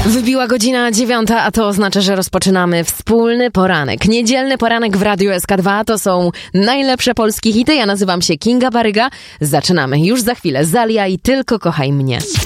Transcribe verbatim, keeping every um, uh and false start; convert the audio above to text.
Wybiła godzina dziewiąta, a to oznacza, że rozpoczynamy wspólny poranek. Niedzielny poranek w Radiu S K dwa to są najlepsze polskie hity. Ja nazywam się Kinga Baryga. Zaczynamy już za chwilę. Zalia i Tylko kochaj mnie.